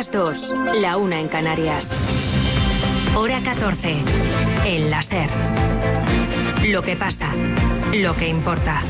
las 2, la 1 en Canarias. Hora 14, en la SER. Lo que pasa, lo que importa.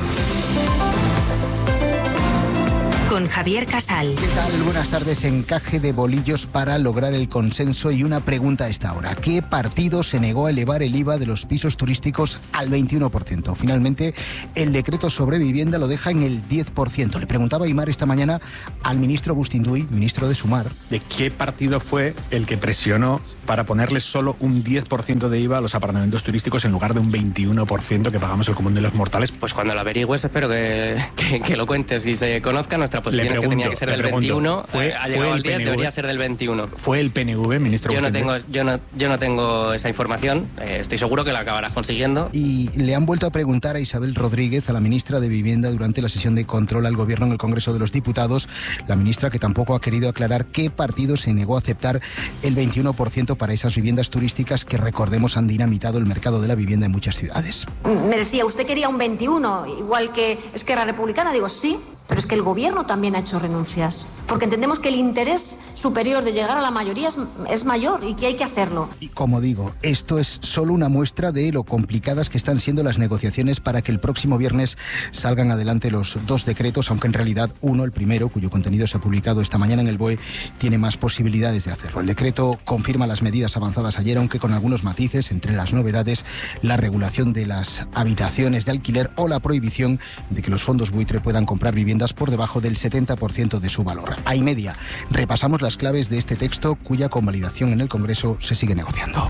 Con Javier Casal. ¿Qué tal? Buenas tardes. Encaje de bolillos para lograr el consenso y una pregunta a esta hora. ¿Qué partido se negó a elevar el IVA de los pisos turísticos al 21%? Finalmente, el decreto sobre vivienda lo deja en el 10%. Le preguntaba Aimar esta mañana al ministro Agustín Duy, ministro de Sumar. ¿De qué partido fue el que presionó para ponerle solo un 10% de IVA a los apartamentos turísticos en lugar de un 21% que pagamos el común de los mortales? Pues cuando lo averigües espero que lo cuentes y se conozca nuestra posición, que tenía que ser del 21, ha llegado al 10, debería ser del 21. ¿Fue el PNV, ministro? Yo no tengo esa información, estoy seguro que la acabarás consiguiendo. Y le han vuelto a preguntar a Isabel Rodríguez, a la ministra de Vivienda, durante la sesión de control al Gobierno en el Congreso de los Diputados, la ministra que tampoco ha querido aclarar qué partido se negó a aceptar el 21% para esas viviendas turísticas que, recordemos, han dinamitado el mercado de la vivienda en muchas ciudades. Me decía, ¿usted quería un 21, igual que Esquerra Republicana? Digo, sí, pero es que el Gobierno también ha hecho renuncias, porque entendemos que el interés superior de llegar a la mayoría es mayor y que hay que hacerlo. Y como digo, esto es solo una muestra de lo complicadas que están siendo las negociaciones para que el próximo viernes salgan adelante los dos decretos, aunque en realidad uno, el primero, cuyo contenido se ha publicado esta mañana en el BOE, tiene más posibilidades de hacerlo. El decreto confirma las medidas avanzadas ayer, aunque con algunos matices, entre las novedades, la regulación de las habitaciones de alquiler o la prohibición de que los fondos buitre puedan comprar viviendas por debajo del 70% de su valor. A y media, repasamos las claves de este texto cuya convalidación en el Congreso se sigue negociando.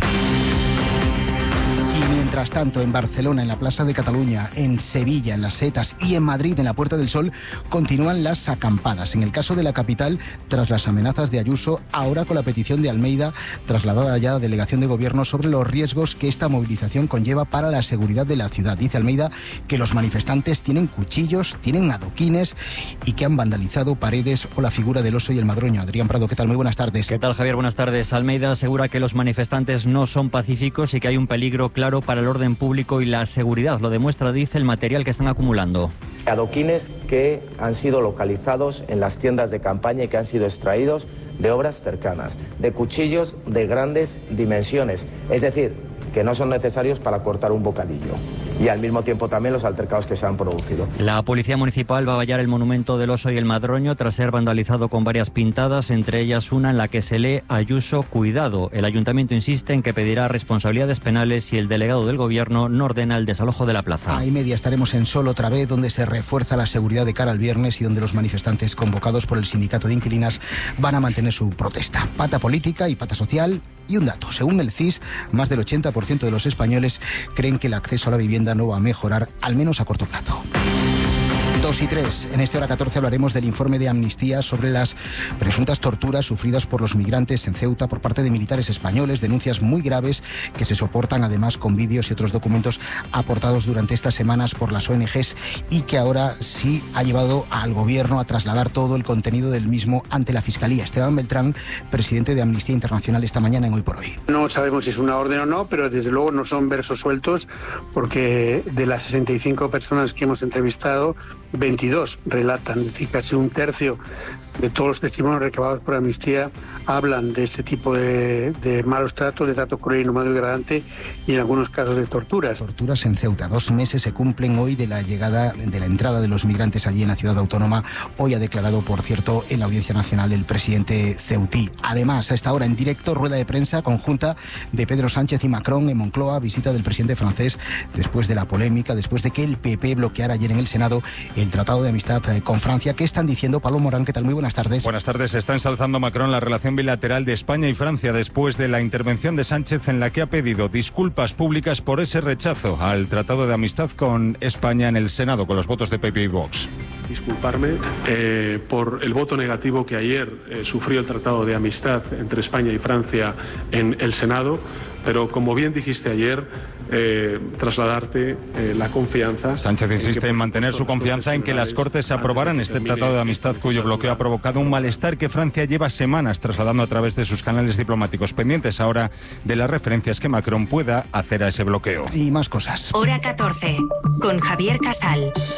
Mientras tanto, en Barcelona, en la Plaza de Cataluña, en Sevilla, en Las Setas y en Madrid, en la Puerta del Sol, continúan las acampadas. En el caso de la capital, tras las amenazas de Ayuso, ahora con la petición de Almeida, trasladada ya a Delegación de Gobierno, sobre los riesgos que esta movilización conlleva para la seguridad de la ciudad. Dice Almeida que los manifestantes tienen cuchillos, tienen adoquines y que han vandalizado paredes o la figura del oso y el madroño. Adrián Prado, ¿qué tal? Muy buenas tardes. ¿Qué tal, Javier? Buenas tardes. Almeida asegura que los manifestantes no son pacíficos y que hay un peligro claro para el orden público y la seguridad. Lo demuestra, dice, el material que están acumulando. Adoquines que han sido localizados en las tiendas de campaña y que han sido extraídos de obras cercanas, de cuchillos de grandes dimensiones, es decir, que no son necesarios para cortar un bocadillo. Y al mismo tiempo también los altercados que se han producido. La Policía Municipal va a vallar el monumento del oso y el madroño tras ser vandalizado con varias pintadas, entre ellas una en la que se lee Ayuso, cuidado. El Ayuntamiento insiste en que pedirá responsabilidades penales si el delegado del Gobierno no ordena el desalojo de la plaza. A y media estaremos en Sol otra vez, donde se refuerza la seguridad de cara al viernes y donde los manifestantes convocados por el sindicato de inquilinas van a mantener su protesta. Pata política y pata social. Y un dato, según el CIS, más del 80% de los españoles creen que el acceso a la vivienda no va a mejorar, al menos a corto plazo. 2 y 3. En esta hora 14 hablaremos del informe de Amnistía sobre las presuntas torturas sufridas por los migrantes en Ceuta por parte de militares españoles, denuncias muy graves que se soportan además con vídeos y otros documentos aportados durante estas semanas por las ONGs y que ahora sí ha llevado al Gobierno a trasladar todo el contenido del mismo ante la Fiscalía. Esteban Beltrán, presidente de Amnistía Internacional, esta mañana en Hoy por Hoy. No sabemos si es una orden o no, pero desde luego no son versos sueltos, porque de las 65 personas que hemos entrevistado, 22 relatan, es decir, casi un tercio de todos los testimonios recabados por Amnistía hablan de este tipo de malos tratos, de trato cruel, inhumano y degradante, y en algunos casos de torturas. Torturas en Ceuta. 2 meses se cumplen hoy de la entrada de los migrantes allí en la ciudad autónoma. Hoy ha declarado, por cierto, en la Audiencia Nacional el presidente ceutí. Además, a esta hora en directo, rueda de prensa conjunta de Pedro Sánchez y Macron en Moncloa, visita del presidente francés después de la polémica, después de que el PP bloqueara ayer en el Senado el Tratado de Amistad con Francia. ¿Qué están diciendo? Pablo Morán, ¿qué tal? Muy buenas tardes. Buenas tardes. Está ensalzando Macron la relación bilateral de España y Francia después de la intervención de Sánchez en la que ha pedido disculpas públicas por ese rechazo al Tratado de Amistad con España en el Senado con los votos de PP y Vox. Disculparme por el voto negativo que ayer sufrió el Tratado de Amistad entre España y Francia en el Senado, pero como bien dijiste ayer, trasladarte la confianza. Sánchez insiste en mantener su confianza en que las Cortes aprobaran este Tratado de Amistad cuyo bloqueo ha provocado un malestar que Francia lleva semanas trasladando a través de sus canales diplomáticos, pendientes ahora de las referencias que Macron pueda hacer a ese bloqueo. Y más cosas. Hora 14, con Javier Casal.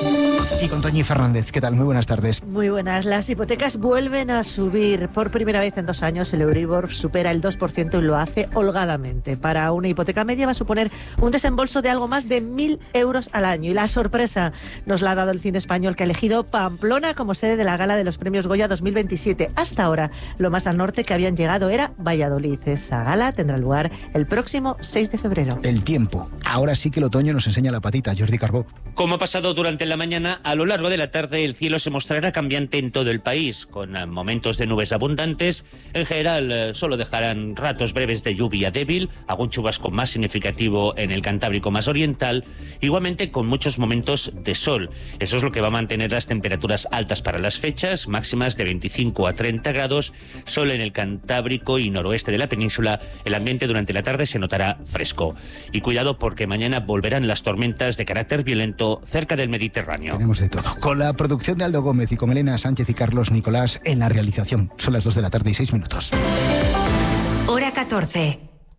Y con Toñi Fernández, ¿qué tal? Muy buenas tardes. Muy buenas. Las hipotecas vuelven a subir. Por primera vez en 2 años el Euribor supera el 2% y lo hace holgadamente. Para una hipoteca media va a suponer un desembolso de algo más de 1.000 euros al año. Y la sorpresa nos la ha dado el cine español, que ha elegido Pamplona como sede de la gala de los premios Goya 2027. Hasta ahora, lo más al norte que habían llegado era Valladolid. Esa gala tendrá lugar el próximo 6 de febrero. El tiempo. Ahora sí que el otoño nos enseña la patita. Jordi Carbó. Como ha pasado durante la mañana, a lo largo de la tarde el cielo se mostrará cambiante en todo el país, con momentos de nubes abundantes. En general, solo dejarán ratos breves de lluvia débil, algún chubasco más significativo en el Cantábrico más oriental, igualmente con muchos momentos de sol. Eso es lo que va a mantener las temperaturas altas para las fechas, máximas de 25 a 30 grados, sol en el Cantábrico y noroeste de la península. El ambiente durante la tarde se notará fresco. Y cuidado, porque mañana volverán las tormentas de carácter violento cerca del Mediterráneo. Tenemos de todo. Con la producción de Aldo Gómez y con Elena Sánchez y Carlos Nicolás en la realización. Son las 2 de la tarde y 6 minutos. Hora 14.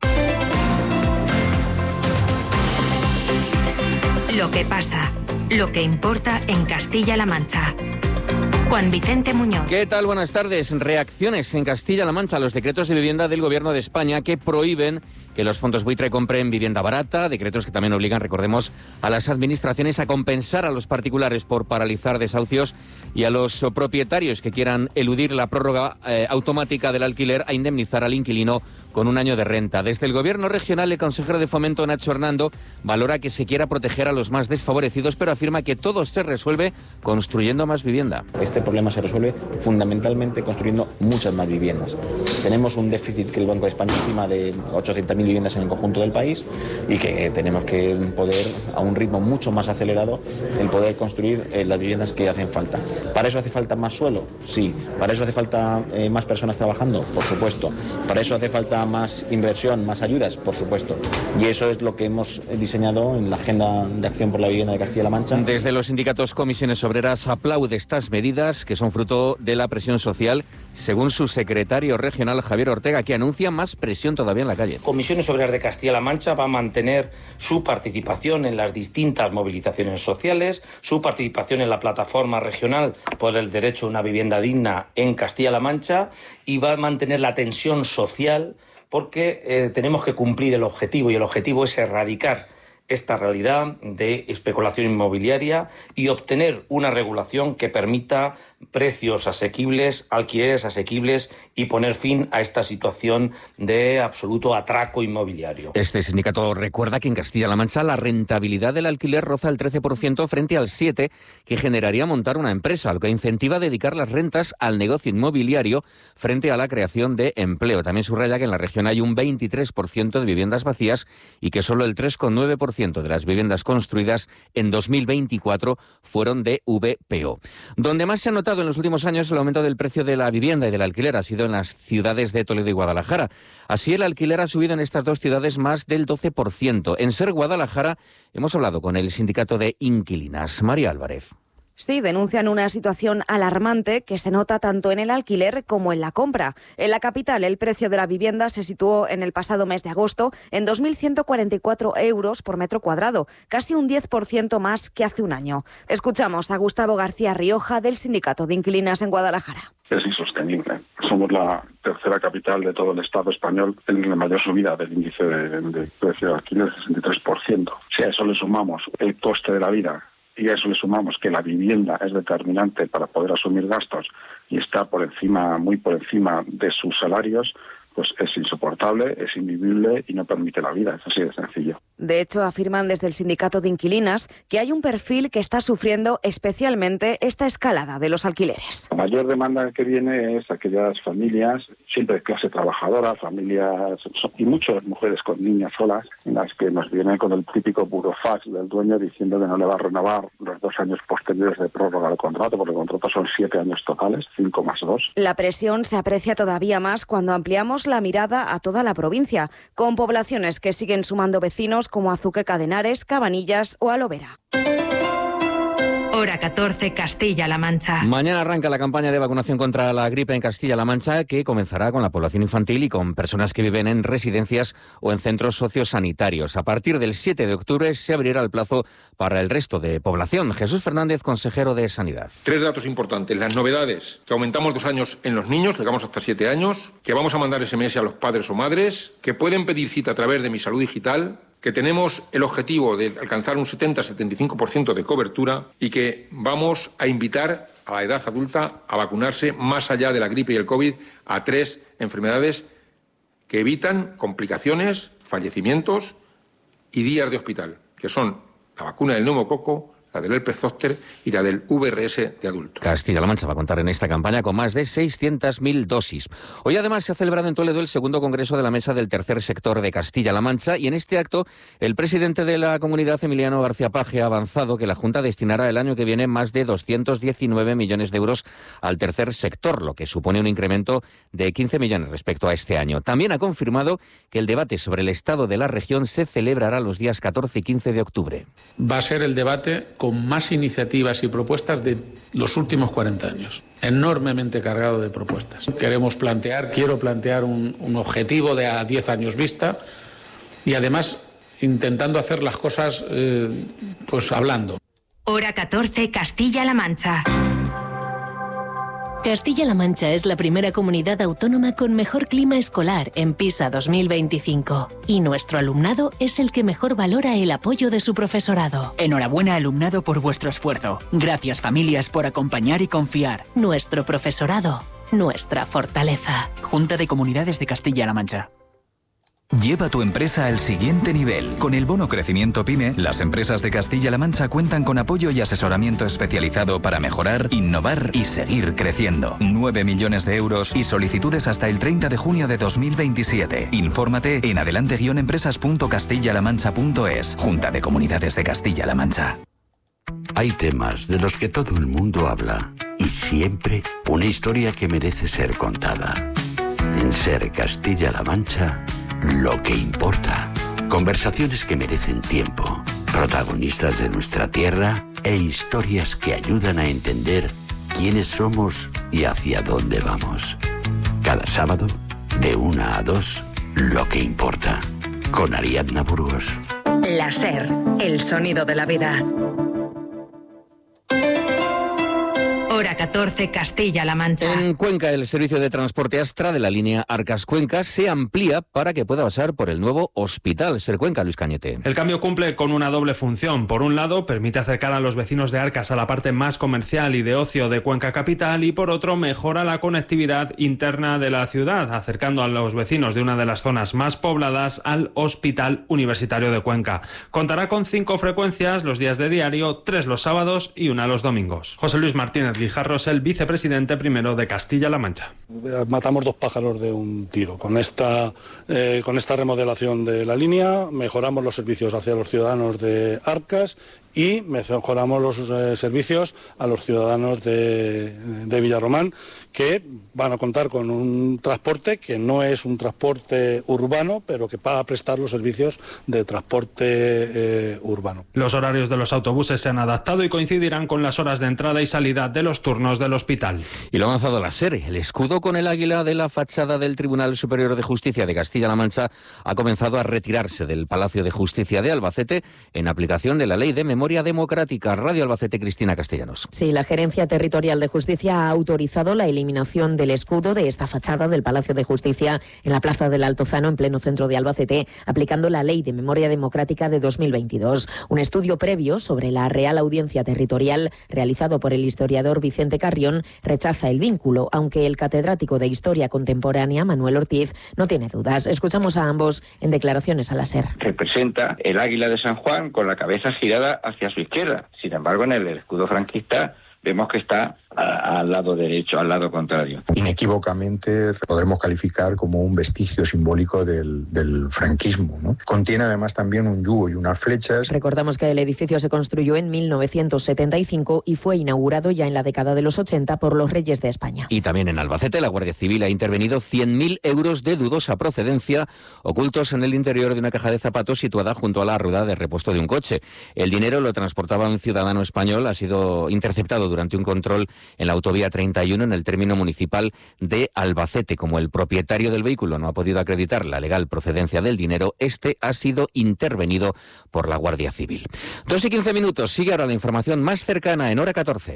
Lo que pasa, lo que importa en Castilla-La Mancha. Juan Vicente Muñoz. ¿Qué tal? Buenas tardes. Reacciones en Castilla-La Mancha a los decretos de vivienda del Gobierno de España que prohíben que los fondos buitre compren vivienda barata, decretos que también obligan, recordemos, a las administraciones a compensar a los particulares por paralizar desahucios y a los propietarios que quieran eludir la prórroga automática del alquiler a indemnizar al inquilino con 1 año de renta. Desde el Gobierno regional, el consejero de Fomento, Nacho Hernando, valora que se quiera proteger a los más desfavorecidos, pero afirma que todo se resuelve construyendo más vivienda. Este problema se resuelve fundamentalmente construyendo muchas más viviendas. Tenemos un déficit que el Banco de España estima de 800.000 viviendas en el conjunto del país y que tenemos que poder, a un ritmo mucho más acelerado, el poder construir las viviendas que hacen falta. ¿Para eso hace falta más suelo? Sí. ¿Para eso hace falta más personas trabajando? Por supuesto. ¿Para eso hace falta más inversión, más ayudas? Por supuesto. Y eso es lo que hemos diseñado en la Agenda de Acción por la Vivienda de Castilla-La Mancha. Desde los sindicatos Comisiones Obreras aplaude estas medidas que son fruto de la presión social, según su secretario regional Javier Ortega, que anuncia más presión todavía en la calle. Comisiones Obreras de Castilla-La Mancha va a mantener su participación en las distintas movilizaciones sociales, su participación en la plataforma regional por el derecho a una vivienda digna en Castilla-La Mancha, y va a mantener la tensión social porque tenemos que cumplir el objetivo, y el objetivo es erradicar esta realidad de especulación inmobiliaria y obtener una regulación que permita precios asequibles, alquileres asequibles y poner fin a esta situación de absoluto atraco inmobiliario. Este sindicato recuerda que en Castilla-La Mancha la rentabilidad del alquiler roza el 13% frente al 7% que generaría montar una empresa, lo que incentiva a dedicar las rentas al negocio inmobiliario frente a la creación de empleo. También subraya que en la región hay un 23% de viviendas vacías y que solo el 3,9% de las viviendas construidas en 2024 fueron de VPO. Donde más se ha notado en los últimos años el aumento del precio de la vivienda y del alquiler ha sido en las ciudades de Toledo y Guadalajara. Así, el alquiler ha subido en estas dos ciudades más del 12%. En SER Guadalajara hemos hablado con el sindicato de inquilinas. María Álvarez. Sí, denuncian una situación alarmante que se nota tanto en el alquiler como en la compra. En la capital, el precio de la vivienda se situó en el pasado mes de agosto en 2.144 euros por metro cuadrado, casi un 10% más que hace un año. Escuchamos a Gustavo García Rioja, del Sindicato de Inquilinas en Guadalajara. Es insostenible. Somos la tercera capital de todo el Estado español en la mayor subida del índice de precio de alquiler, 63%. Si a eso le sumamos el coste de la vida, y a eso le sumamos que la vivienda es determinante para poder asumir gastos y está por encima, muy por encima de sus salarios, pues es insoportable, es invivible y no permite la vida. Es así de sencillo. De hecho, afirman desde el Sindicato de Inquilinas que hay un perfil que está sufriendo especialmente esta escalada de los alquileres. La mayor demanda que viene es aquellas familias, siempre de clase trabajadora, familias y muchas mujeres con niñas solas, en las que nos vienen con el típico burofax del dueño diciendo que no le va a renovar los 2 años posteriores de prórroga del contrato, porque el contrato son 7 años totales, 5 más 2. La presión se aprecia todavía más cuando ampliamos la mirada a toda la provincia, con poblaciones que siguen sumando vecinos como Azuqueca de Henares, Cabanillas o Alovera. Hora 14, Castilla-La Mancha. Mañana arranca la campaña de vacunación contra la gripe en Castilla-La Mancha, que comenzará con la población infantil y con personas que viven en residencias o en centros sociosanitarios. A partir del 7 de octubre se abrirá el plazo para el resto de población. Jesús Fernández, consejero de Sanidad. 3 datos importantes. Las novedades, que aumentamos 2 años en los niños, llegamos hasta 7 años, que vamos a mandar SMS a los padres o madres, que pueden pedir cita a través de Mi Salud Digital, que tenemos el objetivo de alcanzar un 70-75% de cobertura y que vamos a invitar a la edad adulta a vacunarse más allá de la gripe y el COVID a 3 enfermedades que evitan complicaciones, fallecimientos y días de hospital, que son la vacuna del neumococo, la del herpes zóster y la del VRS de adultos. Castilla-La Mancha va a contar en esta campaña con más de 600.000 dosis. Hoy además se ha celebrado en Toledo el segundo congreso de la Mesa del Tercer Sector de Castilla-La Mancha y en este acto el presidente de la comunidad, Emiliano García Paje, ha avanzado que la Junta destinará el año que viene más de 219 millones de euros al tercer sector, lo que supone un incremento de 15 millones respecto a este año. También ha confirmado que el debate sobre el estado de la región se celebrará los días 14 y 15 de octubre. Va a ser el debate con más iniciativas y propuestas de los últimos 40 años. Enormemente cargado de propuestas. Quiero plantear un objetivo de a 10 años vista y además intentando hacer las cosas hablando. Hora 14, Castilla-La Mancha. Castilla-La Mancha es la primera comunidad autónoma con mejor clima escolar en PISA 2025 y nuestro alumnado es el que mejor valora el apoyo de su profesorado. Enhorabuena, alumnado, por vuestro esfuerzo. Gracias, familias, por acompañar y confiar. Nuestro profesorado, nuestra fortaleza. Junta de Comunidades de Castilla-La Mancha. Lleva tu empresa al siguiente nivel. Con el bono Crecimiento PYME, las empresas de Castilla-La Mancha cuentan con apoyo y asesoramiento especializado para mejorar, innovar y seguir creciendo. 9 millones de euros y solicitudes hasta el 30 de junio de 2027. Infórmate en adelante-empresas.castillalamancha.es. Junta de Comunidades de Castilla-La Mancha. Hay temas de los que todo el mundo habla y siempre una historia que merece ser contada. En Ser Castilla-La Mancha, lo que importa. Conversaciones que merecen tiempo. Protagonistas de nuestra tierra e historias que ayudan a entender quiénes somos y hacia dónde vamos. Cada sábado, de 1 a 2, lo que importa. Con Ariadna Burgos. La Ser, el sonido de la vida. Hora 14, Castilla-La Mancha. En Cuenca, el servicio de transporte Astra de la línea Arcas-Cuenca se amplía para que pueda pasar por el nuevo Hospital Ser Cuenca, Luis Cañete. El cambio cumple con una doble función. Por un lado, permite acercar a los vecinos de Arcas a la parte más comercial y de ocio de Cuenca capital y por otro, mejora la conectividad interna de la ciudad, acercando a los vecinos de una de las zonas más pobladas al Hospital Universitario de Cuenca. Contará con 5 frecuencias los días de diario, 3 los sábados y 1 los domingos. José Luis Martínez Guijarros, el vicepresidente primero de Castilla-La Mancha. Matamos 2 pájaros de un tiro. Con esta remodelación de la línea mejoramos los servicios hacia los ciudadanos de Arcas y mejoramos los servicios a los ciudadanos de Villarromán, que van a contar con un transporte que no es un transporte urbano, pero que va a prestar los servicios de transporte urbano. Los horarios de los autobuses se han adaptado y coincidirán con las horas de entrada y salida de los turnos del hospital. Y lo ha avanzado la SER. El escudo con el águila de la fachada del Tribunal Superior de Justicia de Castilla-La Mancha ha comenzado a retirarse del Palacio de Justicia de Albacete en aplicación de la Ley de Memoria Democrática. Radio Albacete, Cristina Castellanos. Sí, la Gerencia Territorial de Justicia ha autorizado la eliminación del escudo de esta fachada del Palacio de Justicia en la Plaza del Altozano, en pleno centro de Albacete, aplicando la Ley de Memoria Democrática de 2022. Un estudio previo sobre la Real Audiencia Territorial, realizado por el historiador Vicente Carrión, rechaza el vínculo, aunque el catedrático de Historia Contemporánea, Manuel Ortiz, no tiene dudas. Escuchamos a ambos en declaraciones a la SER. Representa el águila de San Juan con la cabeza girada hacia su izquierda. Sin embargo, en el escudo franquista vemos que está al lado derecho, al lado contrario. Inequívocamente podremos calificar como un vestigio simbólico del franquismo, ¿no? Contiene además también un yugo y unas flechas. Recordamos que el edificio se construyó en 1975 y fue inaugurado ya en la década de los 80 por los reyes de España. Y también en Albacete la Guardia Civil ha intervenido 100.000 euros de dudosa procedencia ocultos en el interior de una caja de zapatos situada junto a la rueda de repuesto de un coche. El dinero lo transportaba un ciudadano español, ha sido interceptado durante un control en la autovía 31 en el término municipal de Albacete. Como el propietario del vehículo no ha podido acreditar la legal procedencia del dinero, este ha sido intervenido por la Guardia Civil. 2:15. Sigue ahora la información más cercana en hora 14.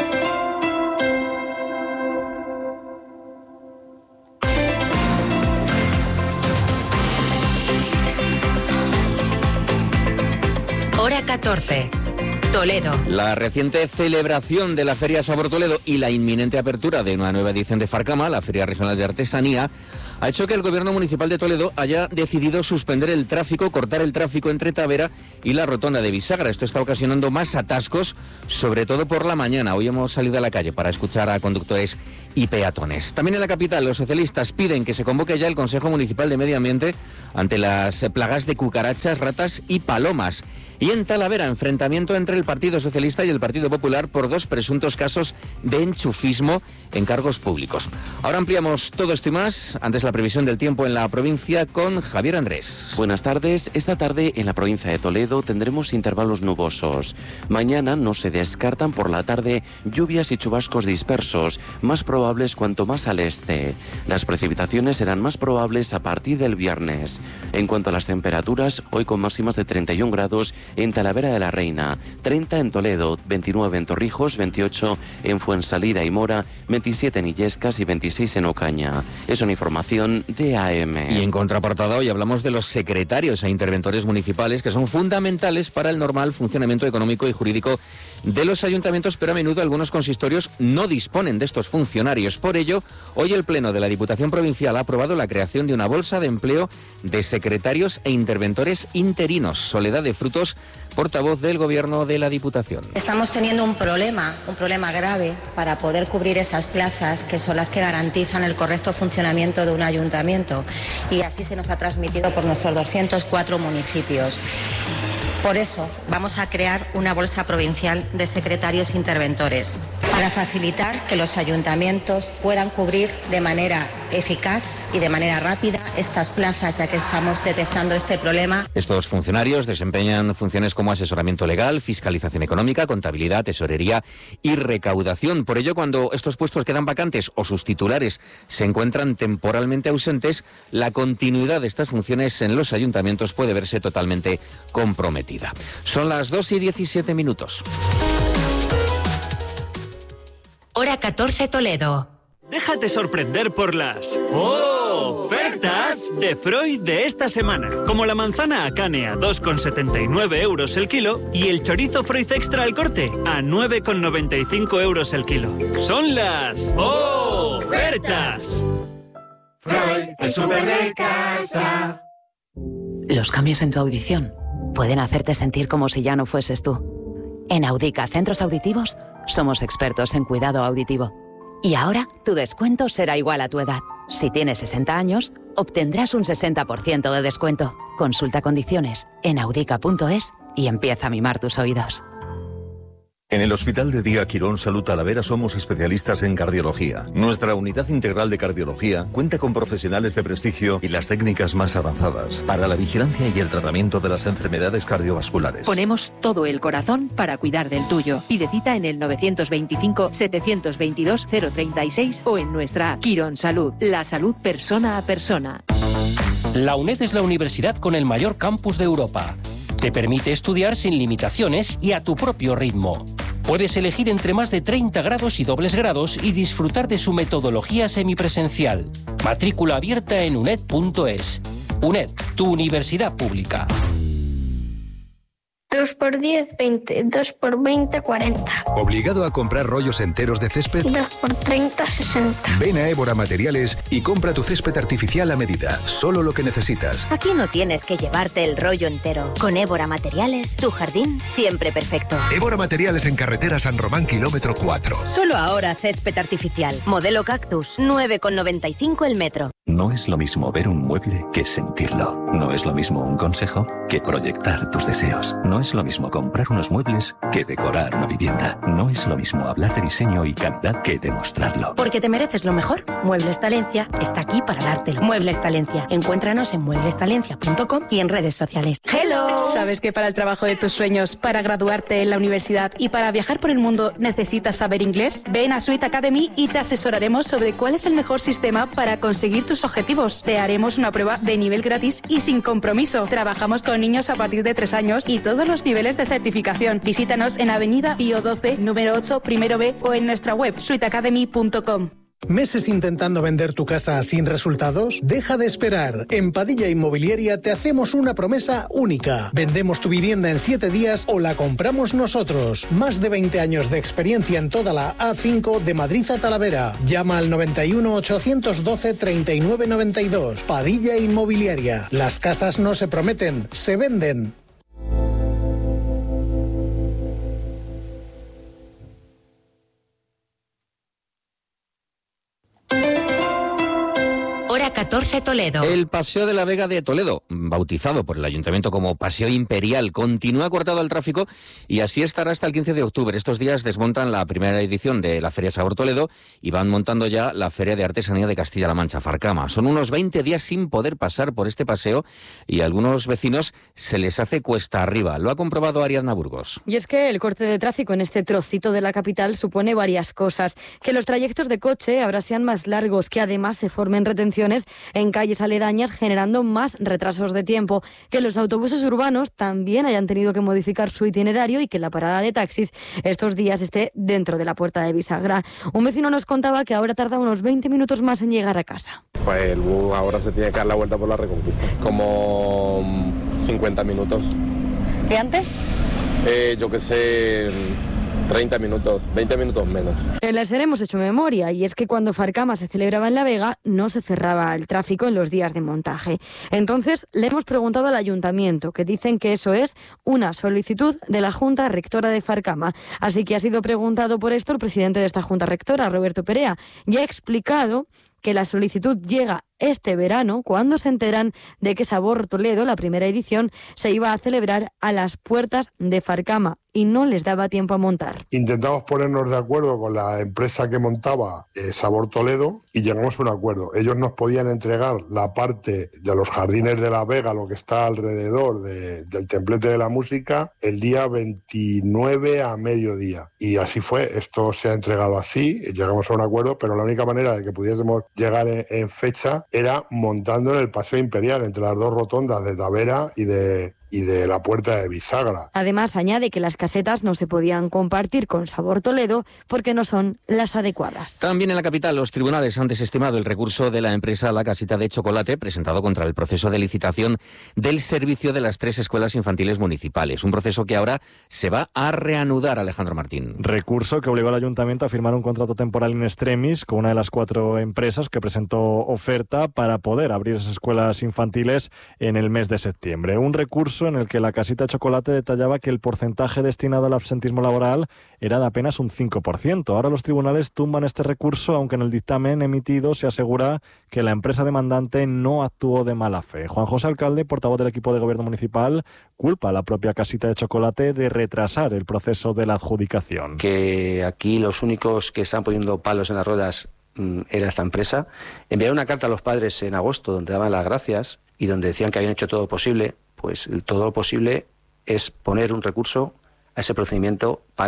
Hora 14. Toledo. La reciente celebración de la Feria Sabor Toledo y la inminente apertura de una nueva edición de Farcama, la Feria Regional de Artesanía, ha hecho que el Gobierno Municipal de Toledo haya decidido suspender el tráfico, cortar el tráfico entre Tavera y la Rotonda de Bisagra. Esto está ocasionando más atascos, sobre todo por la mañana. Hoy hemos salido a la calle para escuchar a conductores y peatones. También en la capital, los socialistas piden que se convoque ya el Consejo Municipal de Medio Ambiente ante las plagas de cucarachas, ratas y palomas. Y en Talavera, enfrentamiento entre el Partido Socialista y el Partido Popular por 2 presuntos casos de enchufismo en cargos públicos. Ahora ampliamos todo esto y más. Antes la previsión del tiempo en la provincia con Javier Andrés. Buenas tardes. Esta tarde en la provincia de Toledo tendremos intervalos nubosos. Mañana no se descartan por la tarde lluvias y chubascos dispersos, más probables cuanto más al este. Las precipitaciones serán más probables a partir del viernes. En cuanto a las temperaturas, hoy con máximas de 31 grados en Talavera de la Reina, 30 en Toledo, 29 en Torrijos, 28 en Fuensalida y Mora, 27 en Illescas y 26 en Ocaña. Es una información de AM. Y en contraportada hoy hablamos de los secretarios e interventores municipales que son fundamentales para el normal funcionamiento económico y jurídico de los ayuntamientos, pero a menudo algunos consistorios no disponen de estos funcionarios. Por ello, hoy el Pleno de la Diputación Provincial ha aprobado la creación de una bolsa de empleo de secretarios e interventores interinos. Soledad de Frutos, portavoz del Gobierno de la Diputación. Estamos teniendo un problema grave para poder cubrir esas plazas que son las que garantizan el correcto funcionamiento de un ayuntamiento, y así se nos ha transmitido por nuestros 204 municipios. Por eso vamos a crear una bolsa provincial de secretarios interventores para facilitar que los ayuntamientos puedan cubrir de manera eficaz y de manera rápida estas plazas, ya que estamos detectando este problema. Estos funcionarios desempeñan funciones como asesoramiento legal, fiscalización económica, contabilidad, tesorería y recaudación. Por ello, cuando estos puestos quedan vacantes o sus titulares se encuentran temporalmente ausentes, la continuidad de estas funciones en los ayuntamientos puede verse totalmente comprometida. Son las 2:17. Hora 14 Toledo. Déjate sorprender por las ofertas de Freud de esta semana. Como la manzana Akane a 2,79 euros el kilo y el chorizo Freud Extra al corte a 9,95 euros el kilo. Son las ofertas. Freud, el súper de casa. Los cambios en tu audición pueden hacerte sentir como si ya no fueses tú. En Audica Centros Auditivos somos expertos en cuidado auditivo. Y ahora tu descuento será igual a tu edad. Si tienes 60 años, obtendrás un 60% de descuento. Consulta condiciones en audica.es y empieza a mimar tus oídos. En el Hospital de Día Quirón Salud Talavera somos especialistas en cardiología. Nuestra unidad integral de cardiología cuenta con profesionales de prestigio y las técnicas más avanzadas para la vigilancia y el tratamiento de las enfermedades cardiovasculares. Ponemos todo el corazón para cuidar del tuyo. Pide cita en el 925-722-036 o en nuestra app. Quirón Salud, la salud persona a persona. La UNED es la universidad con el mayor campus de Europa. Te permite estudiar sin limitaciones y a tu propio ritmo. Puedes elegir entre más de 30 grados y dobles grados y disfrutar de su metodología semipresencial. Matrícula abierta en uned.es. UNED, tu universidad pública. 2 por 10, 20. 2 por 20, 40. ¿Obligado a comprar rollos enteros de césped? 2 por 30, 60. Ven a Évora Materiales y compra tu césped artificial a medida. Solo lo que necesitas. Aquí no tienes que llevarte el rollo entero. Con Évora Materiales, tu jardín siempre perfecto. Évora Materiales en carretera San Román, kilómetro 4. Solo ahora césped artificial. Modelo Cactus, 9,95 el metro. No es lo mismo ver un mueble que sentirlo. No es lo mismo un consejo que proyectar tus deseos. No es lo mismo comprar unos muebles que decorar una vivienda. No es lo mismo hablar de diseño y calidad que demostrarlo. Porque te mereces lo mejor. Muebles Talencia está aquí para dártelo. Muebles Talencia. Encuéntranos en mueblestalencia.com y en redes sociales. ¡Hello! ¿Sabes que para el trabajo de tus sueños, para graduarte en la universidad y para viajar por el mundo necesitas saber inglés? Ven a Sweet Academy y te asesoraremos sobre cuál es el mejor sistema para conseguir tus objetivos. Te haremos una prueba de nivel gratis y sin compromiso. Trabajamos con niños a partir de 3 años y todos los niveles de certificación. Visítanos en Avenida Pío 12, número 8, primero B, o en nuestra web sweetacademy.com. ¿Meses intentando vender tu casa sin resultados? Deja de esperar. En Padilla Inmobiliaria te hacemos una promesa única. Vendemos tu vivienda en 7 días o la compramos nosotros. Más de 20 años de experiencia en toda la A5 de Madrid a Talavera. Llama al 91 812 39 92. Padilla Inmobiliaria. Las casas no se prometen, se venden. Hora 14 Toledo. El Paseo de la Vega de Toledo, bautizado por el Ayuntamiento como Paseo Imperial, continúa cortado al tráfico y así estará hasta el 15 de octubre. Estos días desmontan la primera edición de la Feria Sabor Toledo y van montando ya la Feria de Artesanía de Castilla-La Mancha, Farcama. Son unos 20 días sin poder pasar por este paseo y a algunos vecinos se les hace cuesta arriba. Lo ha comprobado Ariadna Burgos. Y es que el corte de tráfico en este trocito de la capital supone varias cosas. Que los trayectos de coche ahora sean más largos, que además se formen retenciones en calles aledañas generando más retrasos de tiempo, que los autobuses urbanos también hayan tenido que modificar su itinerario y que la parada de taxis estos días esté dentro de la puerta de bisagra. Un vecino nos contaba que ahora tarda unos 20 minutos más en llegar a casa. Pues el bus ahora se tiene que dar la vuelta por la Reconquista, como 50 minutos. ¿Y antes? Yo qué sé, 30 minutos, 20 minutos menos. En la SER hemos hecho memoria y es que cuando Farcama se celebraba en La Vega no se cerraba el tráfico en los días de montaje. Entonces le hemos preguntado al Ayuntamiento, que dicen que eso es una solicitud de la Junta Rectora de Farcama. Así que ha sido preguntado por esto el presidente de esta Junta Rectora, Roberto Perea, y ha explicado que la solicitud llega este verano cuando se enteran de que Sabor Toledo, la primera edición, se iba a celebrar a las puertas de Farcama y no les daba tiempo a montar. Intentamos ponernos de acuerdo con la empresa que montaba Sabor Toledo y llegamos a un acuerdo. Ellos nos podían entregar la parte de los jardines de La Vega, lo que está alrededor del templete de la música, el día 29 a mediodía. Y así fue, esto se ha entregado así, llegamos a un acuerdo, pero la única manera de que pudiésemos llegar en fecha era montando en el Paseo Imperial, entre las dos rotondas de Tavera y de la puerta de bisagra. Además, añade que las casetas no se podían compartir con Sabor Toledo porque no son las adecuadas. También en la capital, los tribunales han desestimado el recurso de la empresa La Casita de Chocolate presentado contra el proceso de licitación del servicio de las 3 escuelas infantiles municipales. Un proceso que ahora se va a reanudar, Alejandro Martín. Recurso que obligó al Ayuntamiento a firmar un contrato temporal in extremis con una de las 4 empresas que presentó oferta para poder abrir esas escuelas infantiles en el mes de septiembre. Un recurso en el que La Casita de Chocolate detallaba que el porcentaje destinado al absentismo laboral era de apenas un 5%. Ahora los tribunales tumban este recurso, aunque en el dictamen emitido se asegura que la empresa demandante no actuó de mala fe. Juan José Alcalde, portavoz del equipo de gobierno municipal, culpa a la propia Casita de Chocolate de retrasar el proceso de la adjudicación. Que aquí los únicos que están poniendo palos en las ruedas era esta empresa. Enviaron una carta a los padres en agosto donde daban las gracias y donde decían que habían hecho todo posible. Pues todo lo posible es poner un recurso a ese procedimiento para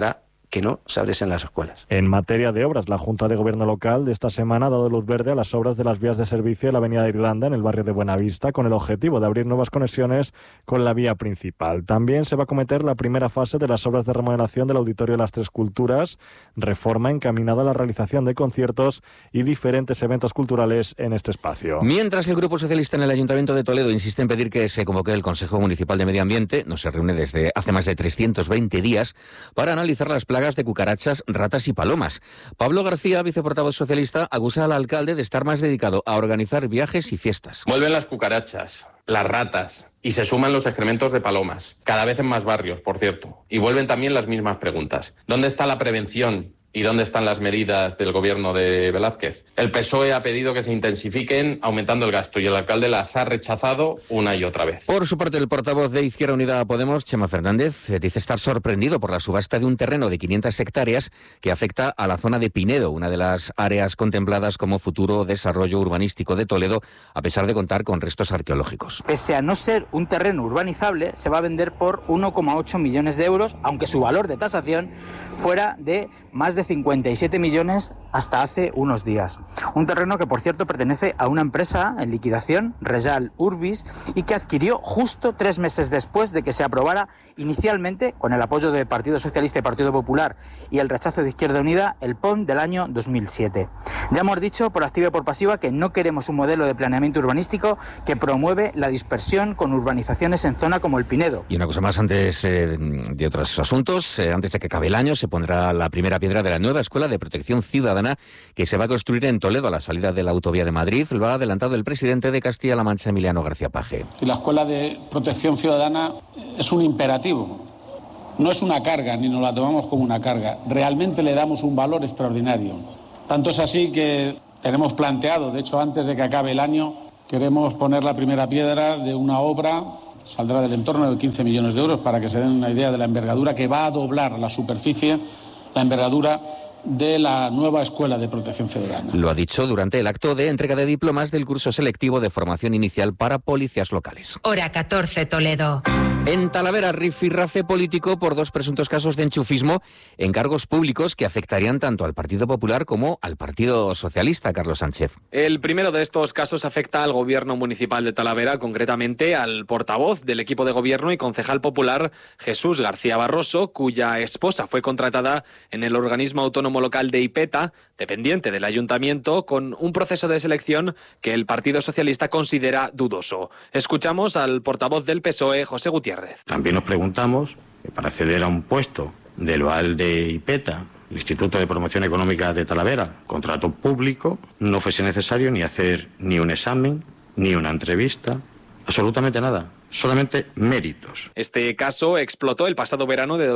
que no se abriesen las escuelas. En materia de obras, la Junta de Gobierno local de esta semana ha dado luz verde a las obras de las vías de servicio de la Avenida de Irlanda en el barrio de Buenavista, con el objetivo de abrir nuevas conexiones con la vía principal. También se va a acometer la primera fase de las obras de remodelación del Auditorio de las Tres Culturas, reforma encaminada a la realización de conciertos y diferentes eventos culturales en este espacio. Mientras el Grupo Socialista en el Ayuntamiento de Toledo insiste en pedir que se convoque el Consejo Municipal de Medio Ambiente, no se reúne desde hace más de 320 días, para analizar las plagas de cucarachas, ratas y palomas. Pablo García, viceportavoz socialista, acusa al alcalde de estar más dedicado a organizar viajes y fiestas. Vuelven las cucarachas, las ratas y se suman los excrementos de palomas, cada vez en más barrios, por cierto. Y vuelven también las mismas preguntas. ¿Dónde está la prevención? ¿Y dónde están las medidas del gobierno de Velázquez? El PSOE ha pedido que se intensifiquen aumentando el gasto y el alcalde las ha rechazado una y otra vez. Por su parte, el portavoz de Izquierda Unida Podemos, Chema Fernández, dice estar sorprendido por la subasta de un terreno de 500 hectáreas que afecta a la zona de Pinedo, una de las áreas contempladas como futuro desarrollo urbanístico de Toledo, a pesar de contar con restos arqueológicos. Pese a no ser un terreno urbanizable, se va a vender por 1,8 millones de euros, aunque su valor de tasación fuera de más de 57 millones hasta hace unos días. Un terreno que, por cierto, pertenece a una empresa en liquidación, Rejal Urbis, y que adquirió justo 3 meses después de que se aprobara inicialmente, con el apoyo del Partido Socialista y Partido Popular y el rechazo de Izquierda Unida, el PON del año 2007. Ya hemos dicho, por activa y por pasiva, que no queremos un modelo de planeamiento urbanístico que promueve la dispersión con urbanizaciones en zona como el Pinedo. Y una cosa más antes de otros asuntos, antes de que acabe el año se pondrá la primera piedra de la nueva Escuela de Protección Ciudadana que se va a construir en Toledo a la salida de la autovía de Madrid. Lo ha adelantado el presidente de Castilla-La Mancha, Emiliano García Paje. Y la Escuela de Protección Ciudadana es un imperativo, no es una carga, ni nos la tomamos como una carga. Realmente le damos un valor extraordinario. Tanto es así que tenemos planteado, de hecho antes de que acabe el año, queremos poner la primera piedra de una obra, saldrá del entorno de 15 millones de euros, para que se den una idea de la envergadura, que va a doblar la superficie, la envergadura de la nueva Escuela de Protección Ciudadana. Lo ha dicho durante el acto de entrega de diplomas del curso selectivo de formación inicial para policías locales. Hora 14, Toledo. En Talavera, rifirrafe político por 2 presuntos casos de enchufismo en cargos públicos que afectarían tanto al Partido Popular como al Partido Socialista, Carlos Sánchez. El primero de estos casos afecta al gobierno municipal de Talavera, concretamente al portavoz del equipo de gobierno y concejal popular Jesús García Barroso, cuya esposa fue contratada en el organismo autónomo local de Ipeta, dependiente del ayuntamiento, con un proceso de selección que el Partido Socialista considera dudoso. Escuchamos al portavoz del PSOE, José Gutiérrez. También nos preguntamos, para acceder a un puesto del VAL de Ipeta, el Instituto de Promoción Económica de Talavera, contrato público, no fuese necesario ni hacer ni un examen, ni una entrevista, absolutamente nada. Solamente méritos. Este caso explotó el pasado verano de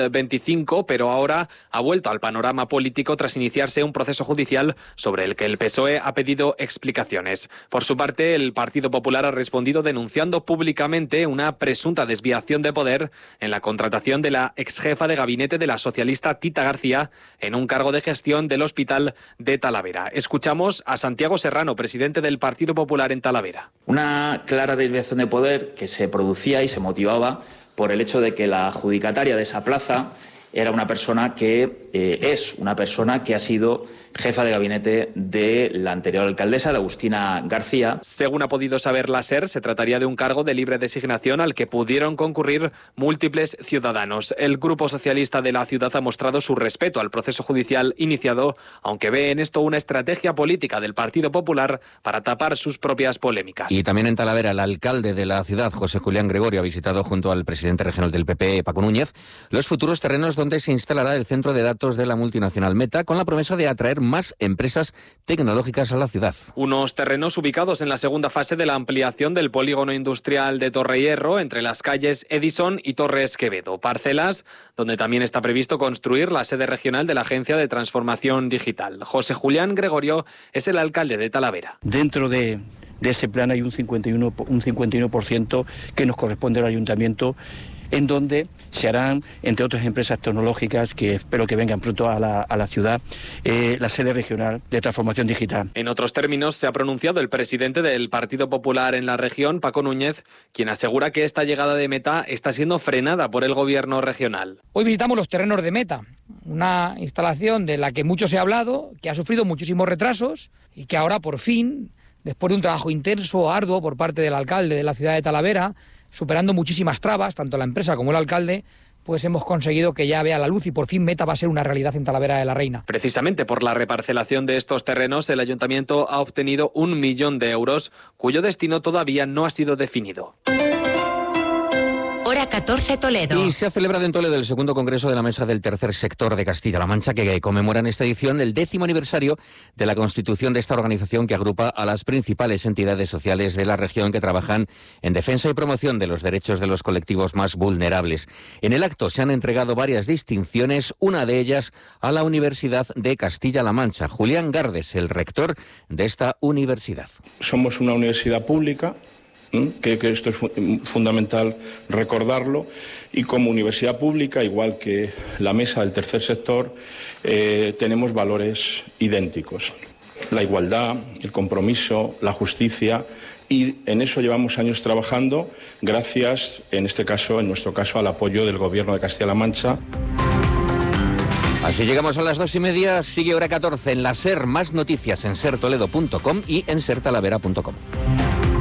2025, pero ahora ha vuelto al panorama político tras iniciarse un proceso judicial sobre el que el PSOE ha pedido explicaciones. Por su parte, el Partido Popular ha respondido denunciando públicamente una presunta desviación de poder en la contratación de la exjefa de gabinete de la socialista Tita García en un cargo de gestión del Hospital de Talavera. Escuchamos a Santiago Serrano, presidente del Partido Popular en Talavera. Una clara desviación de poder que se producía y se motivaba por el hecho de que la adjudicataria de esa plaza era una persona que es una persona que ha sido jefa de gabinete de la anterior alcaldesa, de Agustina García. Según ha podido saber la SER, se trataría de un cargo de libre designación al que pudieron concurrir múltiples ciudadanos. El Grupo Socialista de la ciudad ha mostrado su respeto al proceso judicial iniciado, aunque ve en esto una estrategia política del Partido Popular para tapar sus propias polémicas. Y también en Talavera, el alcalde de la ciudad, José Julián Gregorio, ha visitado junto al presidente regional del PP, Paco Núñez, los futuros terrenos donde se instalará el centro de datos de la multinacional Meta, con la promesa de atraer más empresas tecnológicas a la ciudad. Unos terrenos ubicados en la segunda fase de la ampliación del polígono industrial de Torrehierro, entre las calles Edison y Torres Quevedo. Parcelas donde también está previsto construir la sede regional de la Agencia de Transformación Digital. José Julián Gregorio es el alcalde de Talavera. Dentro de ese plan hay un 51% que nos corresponde al ayuntamiento en donde se harán, entre otras empresas tecnológicas que espero que vengan pronto a la ciudad, la sede regional de transformación digital. En otros términos, se ha pronunciado el presidente del Partido Popular en la región, Paco Núñez, quien asegura que esta llegada de Meta está siendo frenada por el gobierno regional. Hoy visitamos los terrenos de Meta, una instalación de la que mucho se ha hablado, que ha sufrido muchísimos retrasos y que ahora por fin, después de un trabajo intenso, arduo por parte del alcalde de la ciudad de Talavera, superando muchísimas trabas, tanto la empresa como el alcalde, pues hemos conseguido que ya vea la luz y por fin Meta va a ser una realidad en Talavera de la Reina. Precisamente por la reparcelación de estos terrenos, el ayuntamiento ha obtenido 1 millón de euros, cuyo destino todavía no ha sido definido. Hora 14 Toledo. Y se ha celebrado en Toledo el segundo congreso de la Mesa del Tercer Sector de Castilla-La Mancha, que conmemora en esta edición el 10º aniversario de la constitución de esta organización que agrupa a las principales entidades sociales de la región que trabajan en defensa y promoción de los derechos de los colectivos más vulnerables. En el acto se han entregado varias distinciones, una de ellas a la Universidad de Castilla-La Mancha. Julián Gardes, el rector de esta universidad. Somos una universidad pública, que esto es fundamental recordarlo, y como universidad pública, igual que la Mesa del Tercer Sector, tenemos valores idénticos: la igualdad, el compromiso, la justicia, y en eso llevamos años trabajando, gracias, en nuestro caso, al apoyo del Gobierno de Castilla-La Mancha. Así llegamos a las 2:30, sigue Hora 14 en la SER, más noticias en sertoledo.com y en sertalavera.com.